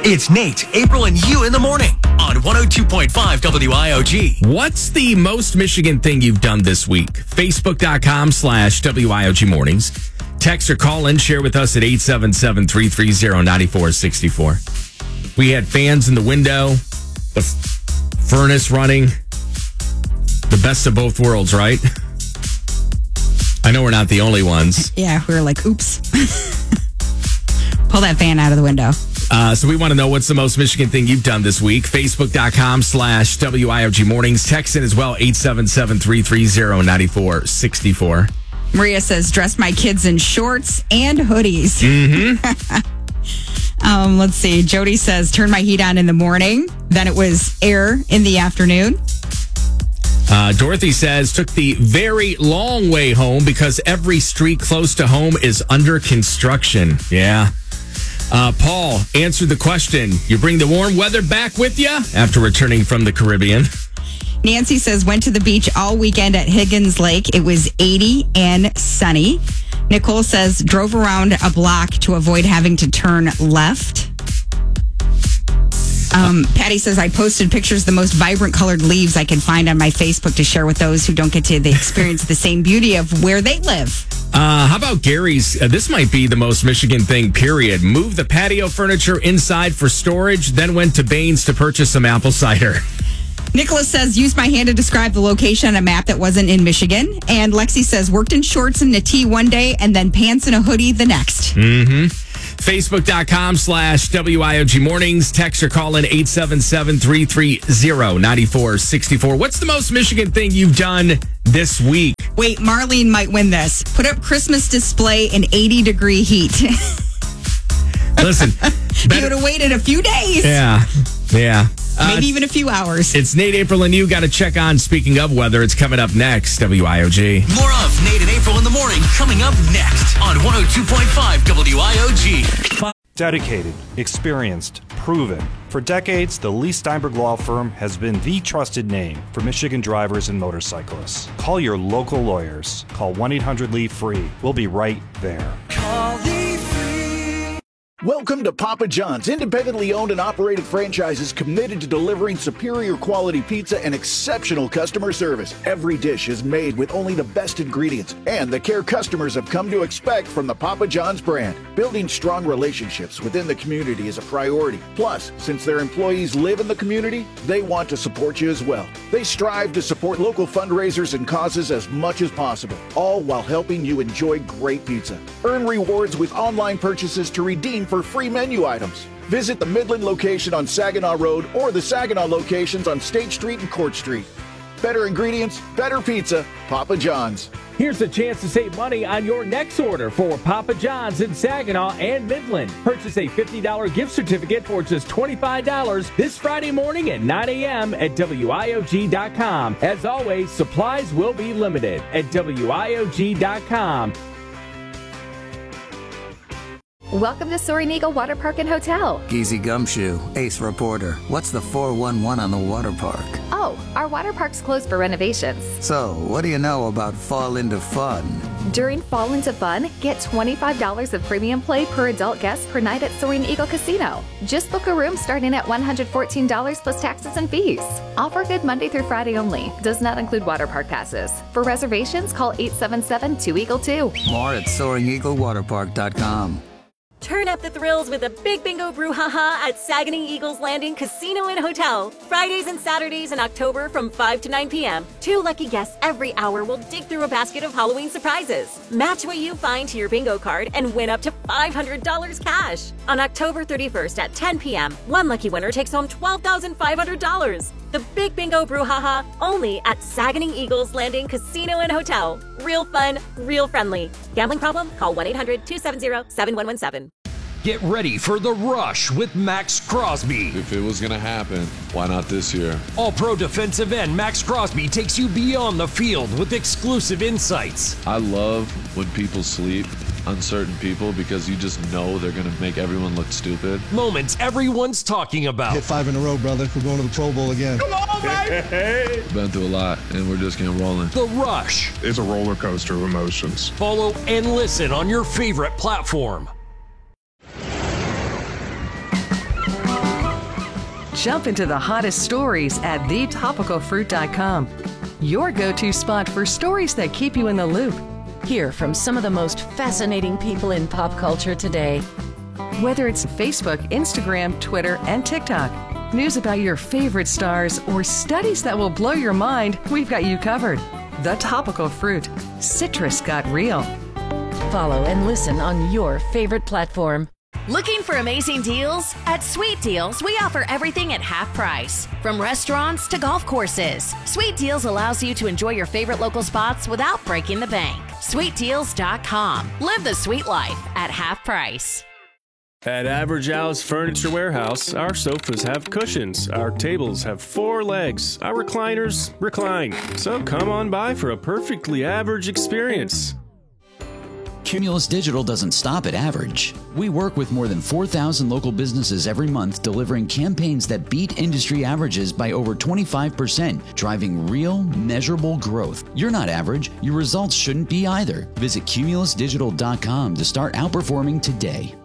It's Nate, April, and you in the morning on 102.5 WIOG. What's the most Michigan thing you've done this week? Facebook.com/WIOG mornings. Text or call in, share with us at 877-330-9464. We had fans in the window, the furnace running, the best of both worlds, right? I know we're not the only ones. Yeah, we were like, oops. Pull that fan out of the window. So we want to know what's the most Michigan thing you've done this week. Facebook.com/WIOG mornings. Text in as well, 877-330-9464. Maria says, dressed my kids in shorts and hoodies. Mm-hmm. Let's see. Jody says, turned my heat on in the morning. Then it was air in the afternoon. Dorothy says, took the very long way home because every street close to home is under construction. Yeah. Paul answered the question. You bring the warm weather back with you after returning from the Caribbean. Nancy says, went to the beach all weekend at Higgins Lake. It was 80 and sunny. Nicole says, drove around a block to avoid having to turn left. Patty says, I posted pictures of the most vibrant colored leaves I could find on my Facebook to share with those who don't get to experience the same beauty of where they live. How about Gary's? This might be the most Michigan thing, period. Moved the patio furniture inside for storage, then went to Baines to purchase some apple cider. Nicholas says, used my hand to describe the location on a map that wasn't in Michigan. And Lexi says, worked in shorts and a tee one day and then pants and a hoodie the next. Mm-hmm. Facebook.com/WIOG mornings. Text or call in 877-330-9464. What's the most Michigan thing you've done this week? Wait, Marlene might win this. Put up Christmas display in 80-degree heat. Listen. You would have waited a few days. Yeah. Maybe even a few hours. It's Nate, April, and you got to check on. Speaking of weather, it's coming up next. WIOG. More of Nate and April in the morning coming up next on 102.5 WIOG. Dedicated, experienced, proven. For decades, the Lee Steinberg Law Firm has been the trusted name for Michigan drivers and motorcyclists. Call your local lawyers. Call 1-800-LEE-FREE. We'll be right there. Call Lee Free. Welcome to Papa John's, independently owned and operated franchises committed to delivering superior quality pizza and exceptional customer service. Every dish is made with only the best ingredients and the care customers have come to expect from the Papa John's brand. Building strong relationships within the community is a priority. Plus, since their employees live in the community, they want to support you as well. They strive to support local fundraisers and causes as much as possible, all while helping you enjoy great pizza. Earn rewards with online purchases to redeem for free menu items. Visit the Midland location on Saginaw Road or the Saginaw locations on State Street and Court Street. Better ingredients, better pizza, Papa John's. Here's a chance to save money on your next order for Papa John's in Saginaw and Midland. Purchase a $50 gift certificate for just $25 this Friday morning at 9 a.m. at WIOG.com. As always, supplies will be limited at WIOG.com. Welcome to Soaring Eagle Water Park and Hotel. Geezy Gumshoe, Ace Reporter. What's the 411 on the water park? Oh, our water park's closed for renovations. So, what do you know about Fall Into Fun? During Fall Into Fun, get $25 of premium play per adult guest per night at Soaring Eagle Casino. Just book a room starting at $114 plus taxes and fees. Offer good Monday through Friday only. Does not include water park passes. For reservations, call 877-2EAGLE-2. More at SoaringEagleWaterPark.com. Turn up the thrills with a big bingo brouhaha at Saguenay Eagles Landing Casino and Hotel. Fridays and Saturdays in October from 5 to 9 p.m. 2 lucky guests every hour will dig through a basket of Halloween surprises. Match what you find to your bingo card and win up to $500 cash. On October 31st at 10 p.m., one lucky winner takes home $12,500. The Big Bingo Brouhaha, only at Saguenay Eagles Landing Casino and Hotel. Real fun, real friendly. Gambling problem? Call 1-800-270-7117. Get ready for The Rush with Max Crosby. If it was going to happen, why not this year? All-Pro defensive end Max Crosby takes you beyond the field with exclusive insights. I love when people sleep on certain people because you just know they're going to make everyone look stupid. Moments everyone's talking about. Hit 5 in a row, brother. We're going to the Pro Bowl again. Come on, baby! Been through a lot, and we're just getting rolling. The Rush. It's a roller coaster of emotions. Follow and listen on your favorite platform. Jump into the hottest stories at thetopicalfruit.com. Your go-to spot for stories that keep you in the loop. Hear from some of the most fascinating people in pop culture today. Whether it's Facebook, Instagram, Twitter, and TikTok, news about your favorite stars, or studies that will blow your mind, we've got you covered. The Topical Fruit. Citrus got real. Follow and listen on your favorite platform. Looking for amazing deals? At Sweet Deals, we offer everything at half price. From restaurants to golf courses, Sweet Deals allows you to enjoy your favorite local spots without breaking the bank. SweetDeals.com. Live the sweet life at half price. At Average Al's Furniture Warehouse, our sofas have cushions, our tables have 4 legs, our recliners recline. So come on by for a perfectly average experience. Cumulus Digital doesn't stop at average. We work with more than 4,000 local businesses every month, delivering campaigns that beat industry averages by over 25%, driving real, measurable growth. You're not average. Your results shouldn't be either. Visit cumulusdigital.com to start outperforming today.